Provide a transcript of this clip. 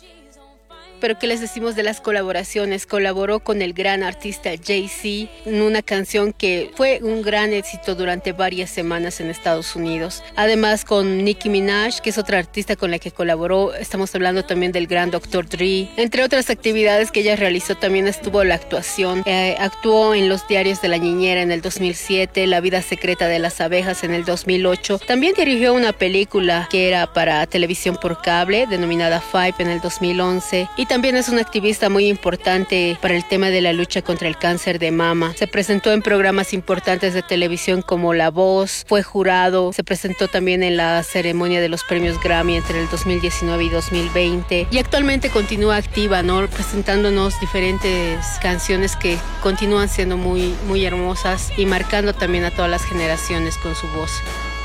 Pero ¿qué les decimos de las colaboraciones? Colaboró con el gran artista Jay-Z en una canción que fue un gran éxito durante varias semanas en Estados Unidos. Además con Nicki Minaj, que es otra artista con la que colaboró. Estamos hablando también del gran Dr. Dre. Entre otras actividades que ella realizó también estuvo la actuación. Actuó en Los Diarios de la Niñera en el 2007, La Vida Secreta de las Abejas en el 2008. También dirigió una película que era para televisión por cable, denominada Five, en el 2011. Y también es una activista muy importante para el tema de la lucha contra el cáncer de mama. Se presentó en programas importantes de televisión como La Voz, fue jurado, se presentó también en la ceremonia de los premios Grammy entre el 2019 y 2020 y actualmente continúa activa, ¿no? Presentándonos diferentes canciones que continúan siendo muy, muy hermosas y marcando también a todas las generaciones con su voz.